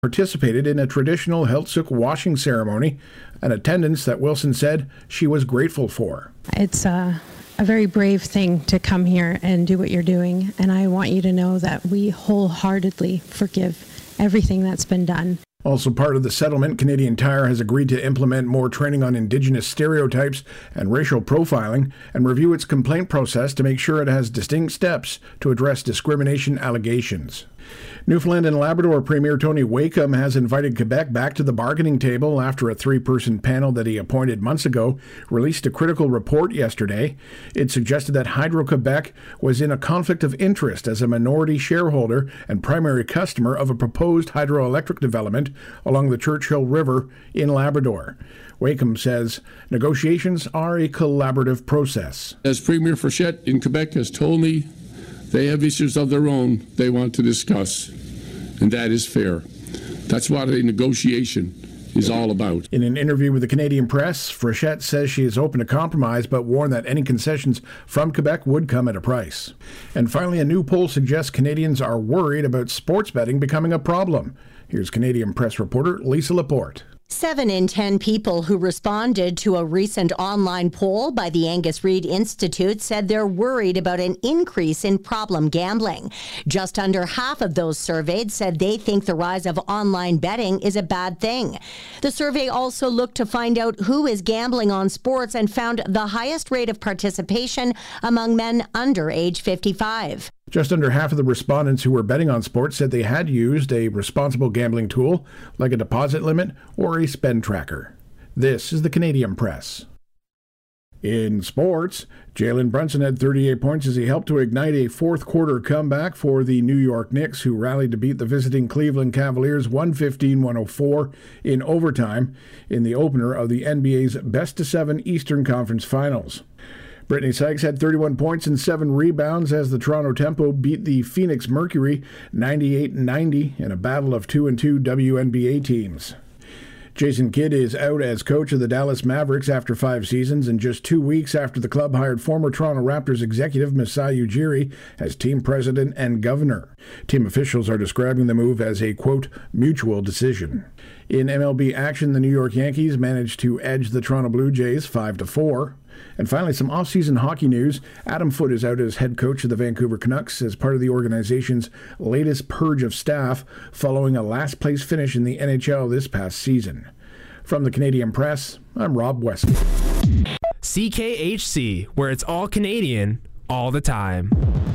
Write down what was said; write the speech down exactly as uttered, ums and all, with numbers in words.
participated in a traditional Heiltsuk washing ceremony, an attendance that Wilson said she was grateful for. It's uh, a very brave thing to come here and do what you're doing, and I want you to know that we wholeheartedly forgive everything that's been done. Also part of the settlement, Canadian Tire has agreed to implement more training on Indigenous stereotypes and racial profiling and review its complaint process to make sure it has distinct steps to address discrimination allegations. Newfoundland and Labrador Premier Tony Wakeham has invited Quebec back to the bargaining table after a three-person panel that he appointed months ago released a critical report yesterday. It suggested that Hydro-Quebec was in a conflict of interest as a minority shareholder and primary customer of a proposed hydroelectric development along the Churchill River in Labrador. Wakeham says negotiations are a collaborative process. As Premier Frechette in Quebec has told me, they have issues of their own they want to discuss, and that is fair. That's what a negotiation is all about. In an interview with the Canadian Press, Frechette says she is open to compromise, but warned that any concessions from Quebec would come at a price. And finally, a new poll suggests Canadians are worried about sports betting becoming a problem. Here's Canadian Press reporter Lisa Laporte. Seven in ten people who responded to a recent online poll by the Angus Reid Institute said they're worried about an increase in problem gambling. Just under half of those surveyed said they think the rise of online betting is a bad thing. The survey also looked to find out who is gambling on sports and found the highest rate of participation among men under age fifty-five. Just under half of the respondents who were betting on sports said they had used a responsible gambling tool, like a deposit limit or a spend tracker. This is the Canadian Press. In sports, Jalen Brunson had thirty-eight points as he helped to ignite a fourth-quarter comeback for the New York Knicks, who rallied to beat the visiting Cleveland Cavaliers one fifteen to one oh four in overtime in the opener of the N B A's best-of-seven Eastern Conference Finals. Brittany Sykes had thirty-one points and seven rebounds as the Toronto Tempo beat the Phoenix Mercury ninety-eight ninety in a battle of two and two W N B A teams. Jason Kidd is out as coach of the Dallas Mavericks after five seasons and just two weeks after the club hired former Toronto Raptors executive Masai Ujiri as team president and governor. Team officials are describing the move as a, quote, mutual decision. In M L B action, the New York Yankees managed to edge the Toronto Blue Jays five to four. And finally, some off-season hockey news. Adam Foote is out as head coach of the Vancouver Canucks as part of the organization's latest purge of staff following a last-place finish in the N H L this past season. From the Canadian Press, I'm Rob Wesley. C K H C, where it's all Canadian, all the time.